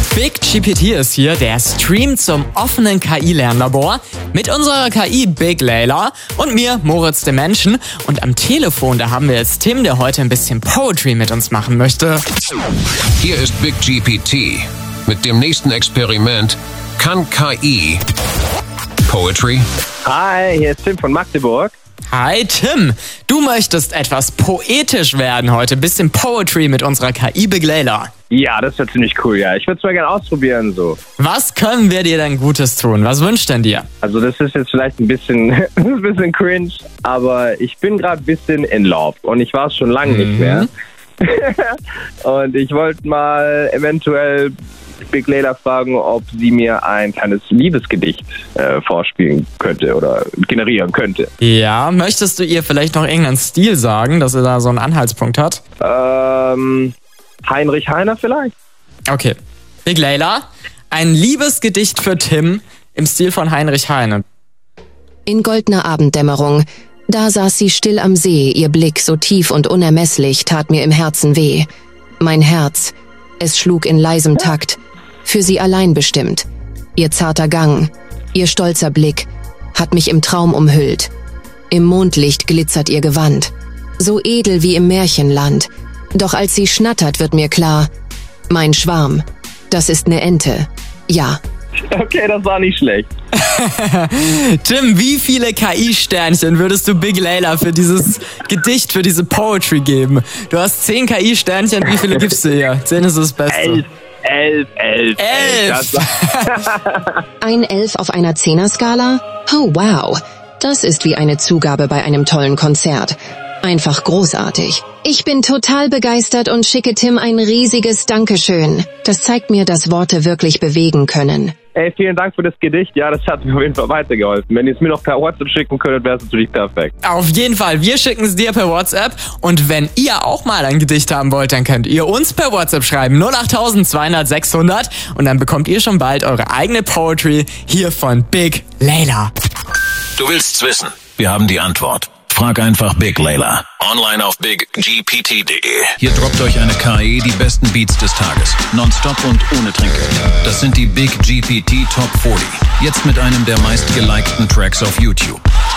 Big GPT ist hier, der Stream zum offenen KI-Lernlabor mit unserer KI Big Layla und mir, Moritz dem Menschen. Und am Telefon, da haben wir jetzt Tim, der heute ein bisschen Poetry mit uns machen möchte. Hier ist Big GPT. Mit dem nächsten Experiment kann KI Poetry. Hi, hier ist Tim von Magdeburg. Hi Tim, du möchtest etwas poetisch werden heute, bisschen Poetry mit unserer KI Big Layla. Ja, das wäre ziemlich cool, ja. Ich würde es mal gerne ausprobieren, so. Was können wir dir denn Gutes tun? Was wünscht denn dir? Also das ist jetzt vielleicht ein bisschen cringe, aber ich bin gerade ein bisschen in love und ich war es schon lange nicht mehr. Und ich wollte mal eventuell Big Layla fragen, ob sie mir ein kleines Liebesgedicht vorspielen könnte oder generieren könnte. Ja, möchtest du ihr vielleicht noch irgendeinen Stil sagen, dass sie da so einen Anhaltspunkt hat? Heinrich Heine vielleicht? Okay. Big Layla, ein Liebesgedicht für Tim im Stil von Heinrich Heine. In goldener Abenddämmerung, da saß sie still am See, ihr Blick so tief und unermesslich tat mir im Herzen weh. Mein Herz, es schlug in leisem Takt, für sie allein bestimmt. Ihr zarter Gang, ihr stolzer Blick, hat mich im Traum umhüllt. Im Mondlicht glitzert ihr Gewand, so edel wie im Märchenland. Doch als sie schnattert, wird mir klar, mein Schwarm, das ist ne Ente, ja. Okay, das war nicht schlecht. Tim, wie viele KI-Sternchen würdest du Big Layla für dieses Gedicht, für diese Poetry geben? Du hast 10 KI-Sternchen, wie viele gibst du ihr? 10 ist das Beste. 11. Ein 11 auf einer 10er-Skala? Oh wow, das ist wie eine Zugabe bei einem tollen Konzert. Einfach großartig. Ich bin total begeistert und schicke Tim ein riesiges Dankeschön. Das zeigt mir, dass Worte wirklich bewegen können. Ey, vielen Dank für das Gedicht. Ja, das hat mir auf jeden Fall weitergeholfen. Wenn ihr es mir noch per WhatsApp schicken könntet, wäre es natürlich perfekt. Auf jeden Fall, wir schicken es dir per WhatsApp. Und wenn ihr auch mal ein Gedicht haben wollt, dann könnt ihr uns per WhatsApp schreiben. 08200 600. Und dann bekommt ihr schon bald eure eigene Poetry hier von Big Layla. Du willst's wissen? Wir haben die Antwort. Frag einfach Big Layla. Online auf biggpt.de. Hier droppt euch eine KI die besten Beats des Tages. Nonstop und ohne Trinkgeld. Das sind die Big GPT Top 40. Jetzt mit einem der meistgelikten Tracks auf YouTube.